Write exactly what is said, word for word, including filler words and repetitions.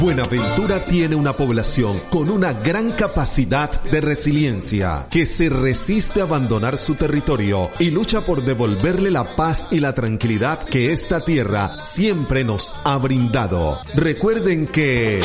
Buenaventura tiene una población con una gran capacidad de resiliencia que se resiste a abandonar su territorio y lucha por devolverle la paz y la tranquilidad que esta tierra siempre nos ha brindado. Recuerden que